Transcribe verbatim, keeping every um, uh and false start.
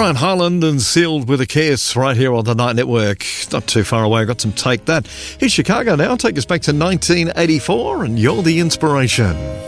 Brian Hyland and Sealed with a Kiss right here on the Night Network. Not too far away, got some Take That. Here's Chicago now. Take us back to nineteen eighty-four and You're the Inspiration.